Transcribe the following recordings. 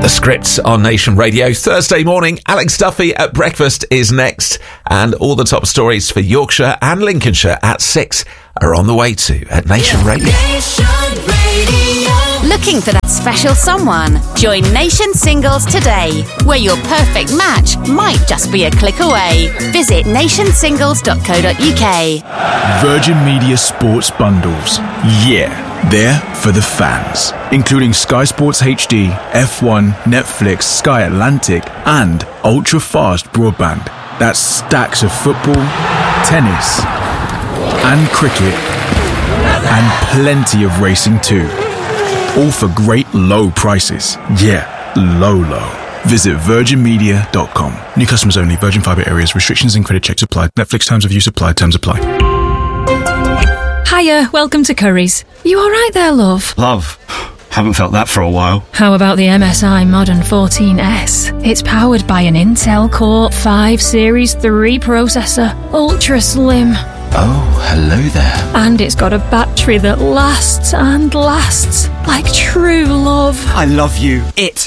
The Scripts on Nation Radio. Thursday morning, Alex Duffy at breakfast is next. And all the top stories for Yorkshire and Lincolnshire at 6 are on the way to at Nation Radio. Nation Radio. Looking for that special someone? Join Nation Singles today, where your perfect match might just be a click away. Visit nationsingles.co.uk. Virgin Media Sports Bundles. Yeah, they're for the fans. Including Sky Sports HD, F1, Netflix, Sky Atlantic, and ultra-fast broadband. That's stacks of football, tennis, and cricket, and plenty of racing too. All for great low prices. Yeah, low. Visit virginmedia.com. New customers only. Virgin Fibre areas. Restrictions and credit checks apply. Netflix terms of use apply. Terms apply. Hiya, welcome to Curry's. You alright there, love? Love. Haven't felt that for a while. How about the MSI Modern 14S? It's powered by an Intel Core 5 Series 3 processor. Ultra slim. Oh, hello there. And it's got a battery that lasts and lasts like true love. I love you. It.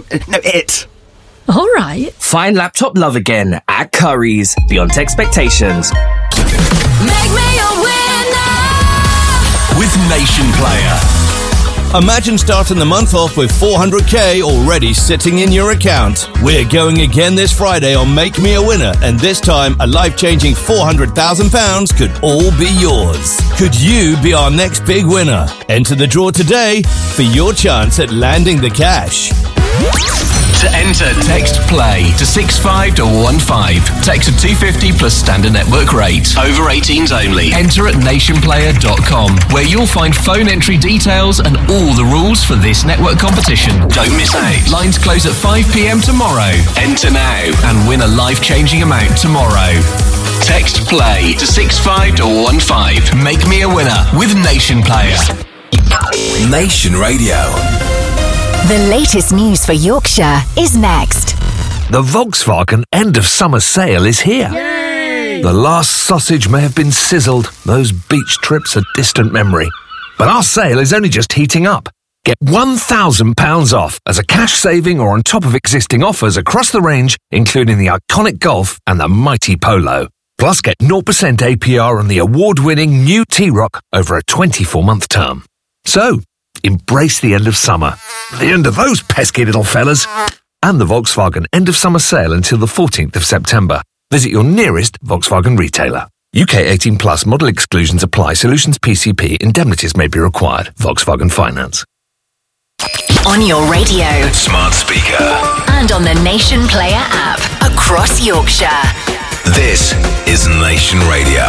Alright. Find laptop love again at Curry's. Beyond expectations. Make me a winner. With Nation Player. Imagine starting the month off with 400k already sitting in your account. We're going again this Friday on Make Me a Winner, and this time a life-changing £400,000 could all be yours. Could you be our next big winner? Enter the draw today for your chance at landing the cash. To enter, text PLAY to 65115. Text to 250 plus standard network rate. Over 18s only. Enter at nationplayer.com, where you'll find phone entry details and all the rules for this network competition. Don't miss out. Lines close at 5 p.m. tomorrow. Enter now and win a life-changing amount tomorrow. Text PLAY to 65115. Make me a winner with Nation Player. Nation Radio. The latest news for Yorkshire is next. The Volkswagen end of summer sale is here. Yay! The last sausage may have been sizzled. Those beach trips are distant memory. But our sale is only just heating up. Get £1,000 off as a cash saving or on top of existing offers across the range, including the iconic Golf and the mighty Polo. Plus get 0% APR on the award-winning new T-Roc over a 24-month term. So, embrace the end of summer. The end of those pesky little fellas. And the Volkswagen end of summer sale until the 14th of September. Visit your nearest Volkswagen retailer. UK 18 plus model exclusions apply. Solutions PCP. Indemnities may be required. Volkswagen Finance. On your radio. Smart speaker. And on the Nation Player app. Across Yorkshire. This is Nation Radio.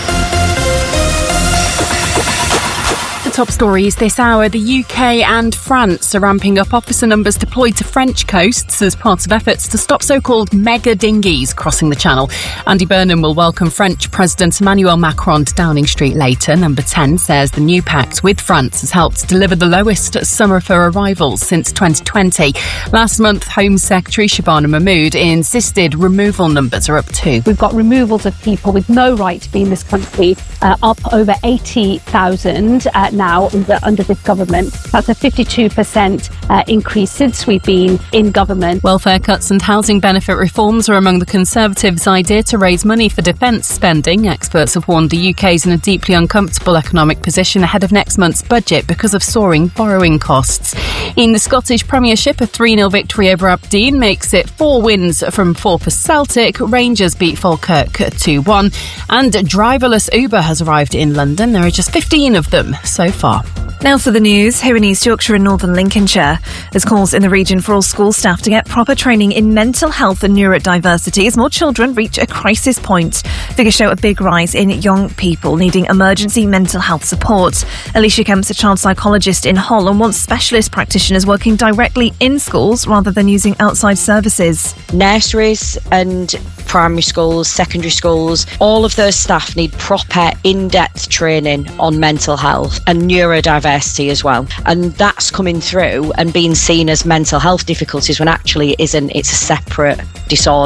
Top stories this hour. The UK and France are ramping up officer numbers deployed to French coasts as part of efforts to stop so-called mega dinghies crossing the Channel. Andy Burnham will welcome French President Emmanuel Macron to Downing Street later. Number 10 says the new pact with France has helped deliver the lowest summer for arrivals since 2020. Last month, Home Secretary Shabana Mahmood insisted removal numbers are up too. We've got removals of people with no right to be in this country up over 80,000 now under this government. That's a 52% increase since we've been in government. Welfare cuts and housing benefit reforms are among the Conservatives' idea to raise money for defence spending. Experts have warned the UK's in a deeply uncomfortable economic position ahead of next month's budget because of soaring borrowing costs. In the Scottish Premiership, a 3-0 victory over Aberdeen makes it 4 wins from 4 for Celtic. Rangers beat Falkirk 2-1. And driverless Uber has arrived in London. There are just 15 of them so far. Now for the news, here in East Yorkshire and Northern Lincolnshire. There's calls in the region for all school staff to get proper training in mental health and neurodiversity as more children reach a crisis point. Figures show a big rise in young people needing emergency mental health support. Alicia Kemp's a child psychologist in Hull and wants specialist practitioners working directly in schools rather than using outside services. Nurseries and primary schools, secondary schools, all of those staff need proper in-depth training on mental health and neurodiversity as well. And that's coming through and being seen as mental health difficulties when actually it isn't. It's a separate disorder.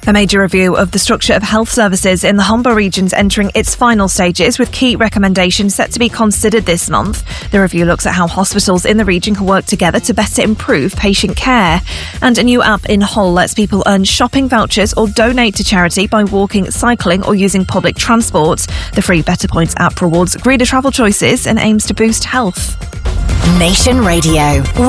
A major review of the structure of health services in the Humber region's entering its final stages, with key recommendations set to be considered this month. The review looks at how hospitals in the region can work together to better improve patient care. And a new app in Hull lets people earn shopping vouchers or donate to charity by walking, cycling or using public transport. The free Better Points app rewards greener travel choices and aims to boost health. Nation Radio.